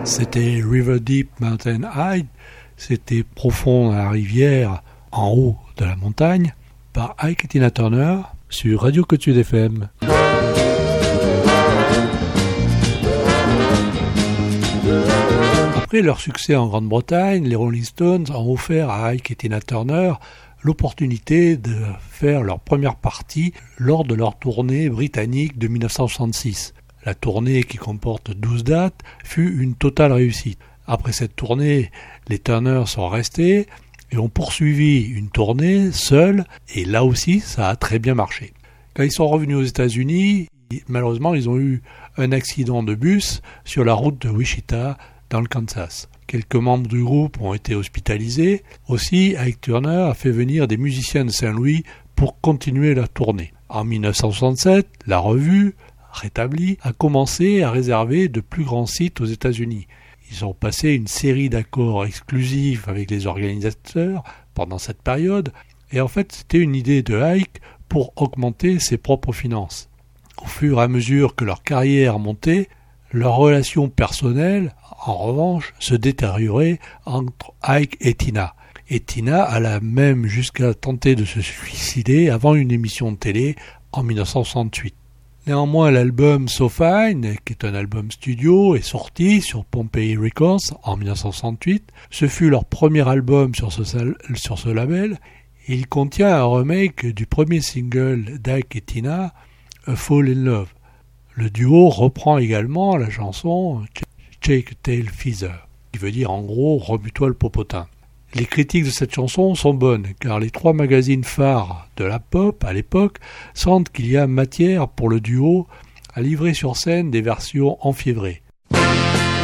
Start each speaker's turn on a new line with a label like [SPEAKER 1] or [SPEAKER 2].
[SPEAKER 1] C'était River Deep Mountain High, c'était profond dans la rivière, en haut de la montagne, par Ike et Tina Turner sur Radio Côte-Sud FM. Après leur succès en Grande-Bretagne, les Rolling Stones ont offert à Ike et Tina Turner l'opportunité de faire leur première partie lors de leur tournée britannique de 1966. La tournée, qui comporte 12 dates, fut une totale réussite. Après cette tournée, les Turner sont restés et ont poursuivi une tournée seuls, et là aussi, ça a très bien marché. Quand ils sont revenus aux États-Unis, malheureusement, ils ont eu un accident de bus sur la route de Wichita, dans le Kansas. Quelques membres du groupe ont été hospitalisés. Aussi, Ike Turner a fait venir des musiciens de Saint-Louis pour continuer la tournée. En 1967, la revue, rétablie, a commencé à réserver de plus grands sites aux États-Unis. Ils ont passé une série d'accords exclusifs avec les organisateurs pendant cette période, et en fait c'était une idée de Ike pour augmenter ses propres finances. Au fur et à mesure que leur carrière montait, leur relation personnelle, en revanche, se détériorait entre Ike et Tina. Et Tina alla même jusqu'à tenter de se suicider avant une émission de télé en 1968. Néanmoins, l'album So Fine, qui est un album studio, est sorti sur Pompeii Records en 1968. Ce fut leur premier album sur ce label. Il contient un remake du premier single d'Ike et Tina, A Fall in Love. Le duo reprend également la chanson Shake a Tail Feather, qui veut dire en gros « remue-toi le popotin ». Les critiques de cette chanson sont bonnes, car les 3 magazines phares de la pop à l'époque sentent qu'il y a matière pour le duo à livrer sur scène des versions enfiévrées.